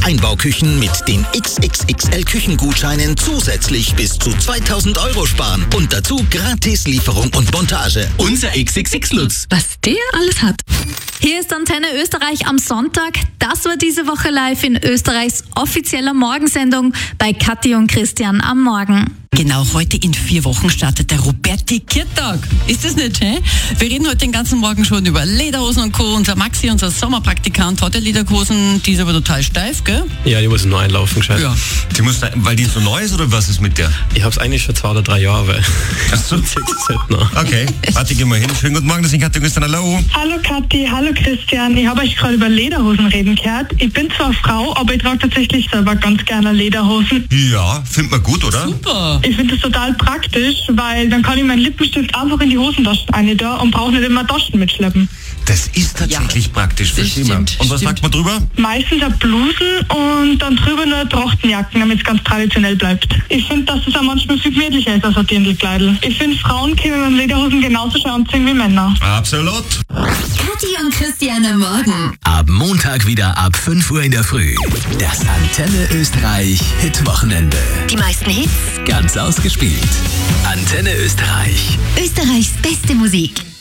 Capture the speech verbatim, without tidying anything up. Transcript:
Einbauküchen mit den X X X L-Küchengutscheinen zusätzlich bis zu zweitausend Euro sparen. Und dazu gratis Lieferung und Montage. Unser X X X-Lutz. Was der alles hat. Hier ist Antenne Österreich am Sonntag. Das war diese Woche live in Österreichs offizieller Morgensendung bei Kathi und Christian am Morgen. Genau, heute in vier Wochen startet der Roberti-Kirtag. Ist das nicht schön? Wir reden heute den ganzen Morgen schon über Lederhosen und Co. Unser Maxi, unser Sommerpraktikant, hat ja Lederhosen, die ist aber total steif, gell? Ja, die muss neu einlaufen, gescheit. Ja. Die muss, weil die so neu ist, oder was ist mit der? Ich hab's eigentlich schon zwei oder drei Jahre, weil Ach so. Okay, warte, geh mal hin. Schönen guten Morgen, das ist Kathi und Christian, hallo. Hallo Kathi, hallo Christian. Ich habe euch gerade über Lederhosen reden gehört. Ich bin zwar Frau, aber ich trage tatsächlich selber ganz gerne Lederhosen. Ja, findet man gut, oder? Super. Ich finde das total praktisch, weil dann kann ich meinen Lippenstift einfach in die Hosentaschen rein da und brauche nicht immer Taschen mitschleppen. Das ist tatsächlich Ja, praktisch, das verstehen wir. stimmt, Und was stimmt. sagt man drüber? Meistens auch Blusen und dann drüber nur Trachtenjacken, damit es ganz traditionell bleibt. Ich finde, dass es auch manchmal viel gemütlicher ist als ein Dirndl-Kleidl. Ich finde, Frauen können mit Lederhosen genauso schön anziehen wie Männer. Absolut. Kathi und Christian am Morgen. Ab Montag wieder ab fünf Uhr in der Früh. Das Antenne Österreich Hitwochenende. Die meisten Hits. Ganz ausgespielt. Antenne Österreich. Österreichs beste Musik.